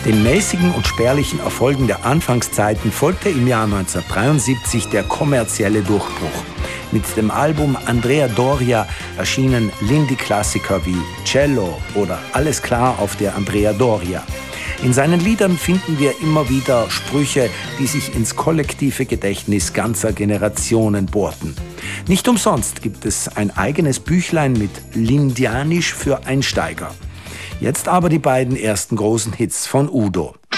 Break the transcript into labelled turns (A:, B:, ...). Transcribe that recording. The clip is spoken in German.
A: Den mäßigen und spärlichen Erfolgen der Anfangszeiten folgte im Jahr 1973 der kommerzielle Durchbruch. Mit dem Album Andrea Doria erschienen Lindy-Klassiker wie Cello oder Alles klar auf der Andrea Doria. In seinen Liedern finden wir immer wieder Sprüche, die sich ins kollektive Gedächtnis ganzer Generationen bohrten. Nicht umsonst gibt es ein eigenes Büchlein mit Lindianisch für Einsteiger. Jetzt aber die beiden ersten großen Hits von Udo.